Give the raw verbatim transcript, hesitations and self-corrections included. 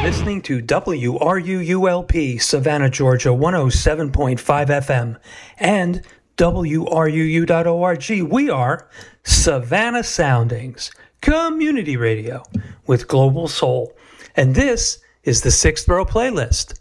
Listening to W R U U L P, Savannah, Georgia, one oh seven point five F M, and W R U U dot org. We are Savannah Soundings, community radio with global soul. And this is the Sixth Row Playlist.